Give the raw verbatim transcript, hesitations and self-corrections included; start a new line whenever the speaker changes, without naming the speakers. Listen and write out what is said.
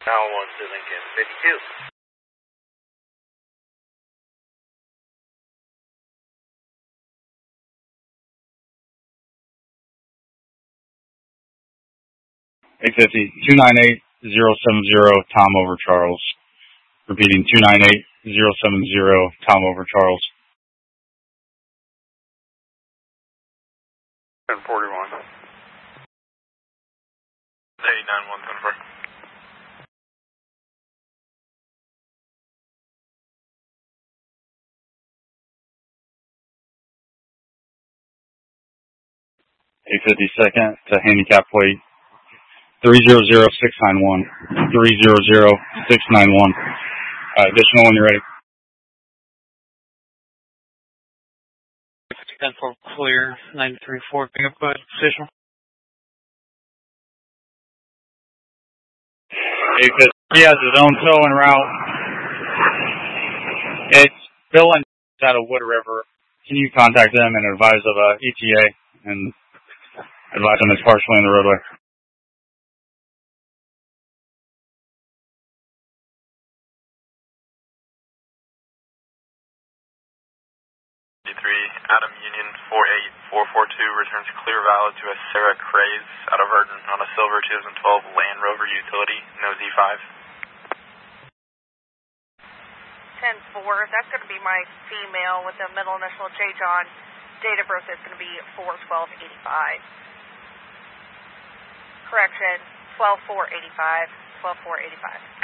Now one to Lincoln fifty-two.
eight fifty, two nine eight, zero seven zero, Tom over Charles. Repeating, two nine eight, zero seven zero, Tom over Charles.
ten forty-one.
eight nine one ten four.
eight fifty second to handicap plate three zero zero six nine one. three zero zero six nine one. Uh, additional when you're ready.
ten four clear, nine three four, pick up position.
eight fifty, he has his own tow and route. It's Bill and out of Wood River. Can you contact them and advise of a E T A and advise them it's partially in the roadway?
three Adam Union four eight four four two returns clear valid to a Sarah Craze out of Verdon on a silver two thousand twelve Land Rover utility, no Z five.
ten four, that's going to be my female with the middle initial J. John. Date of birth is going to be four twelve eighty-five. Correction, twelve four eighty-five, twelve four eighty-five.